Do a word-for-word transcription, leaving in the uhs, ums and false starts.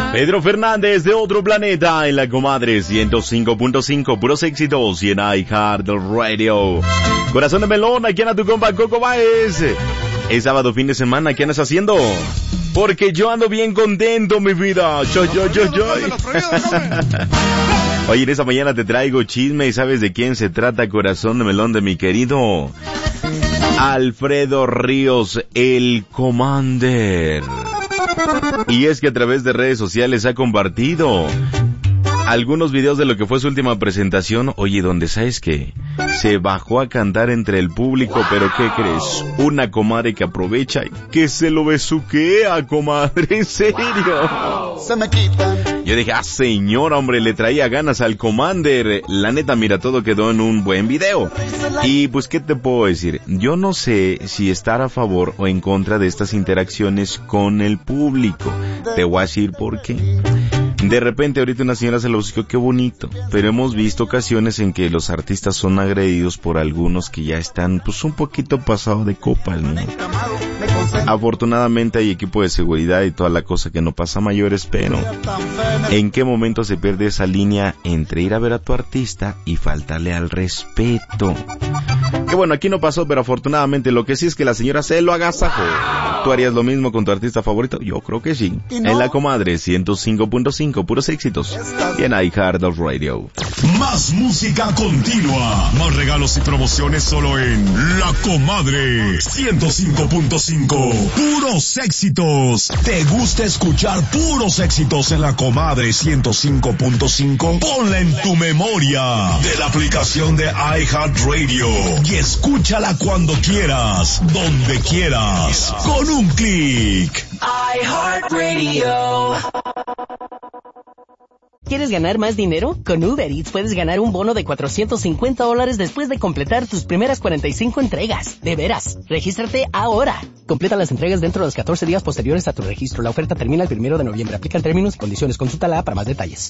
Pedro Fernández de Otro Planeta en la Comadre ciento cinco punto cinco, puros éxitos y en iHeart Radio. Corazón de melón, aquí anda tu compa Coco Báez. Es sábado, fin de semana, ¿qué andas haciendo? Porque yo ando bien contento, mi vida. Yo, yo, yo, yo. Oye, en esta mañana te traigo chisme y ¿sabes de quién se trata? Corazón de melón, de mi querido Alfredo Ríos, el Commander. Y es que a través de redes sociales ha compartido algunos videos de lo que fue su última presentación. Oye, donde sabes que se bajó a cantar entre el público, pero ¿qué crees? Una comadre que aprovecha y que se lo besuquea, comadre, en serio. Se me quitan. Yo dije, ah, señora, hombre, le traía ganas al Commander. La neta, mira, todo quedó en un buen video. Y pues, ¿qué te puedo decir? Yo no sé si estar a favor o en contra de estas interacciones con el público. Te voy a decir por qué. De repente ahorita una señora se lo buscó, qué bonito, pero hemos visto ocasiones en que los artistas son agredidos por algunos que ya están pues un poquito pasados de copas, ¿no? Afortunadamente hay equipo de seguridad y toda la cosa que no pasa a mayores, pero ¿en qué momento se pierde esa línea entre ir a ver a tu artista y faltarle al respeto? Que bueno, aquí no pasó, pero afortunadamente lo que sí es que la señora se lo agasajó. ¿Tú harías lo mismo con tu artista favorito? Yo creo que sí. No. En la Comadre ciento cinco punto cinco, puros éxitos. Y en iHeart Radio. Más música continua. Más regalos y promociones solo en La Comadre ciento cinco punto cinco. Puros éxitos. ¿Te gusta escuchar puros éxitos en La Comadre ciento cinco punto cinco? Ponla en tu memoria de la aplicación de iHeart Radio y escúchala cuando quieras, donde quieras, con un clic. iHeart Radio. ¿Quieres ganar más dinero? Con Uber Eats puedes ganar un bono de cuatrocientos cincuenta dólares después de completar tus primeras cuarenta y cinco entregas. De veras, regístrate ahora. Completa las entregas dentro de los catorce días posteriores a tu registro. La oferta termina el primero de noviembre. Aplican términos y condiciones. Consulta la para más detalles.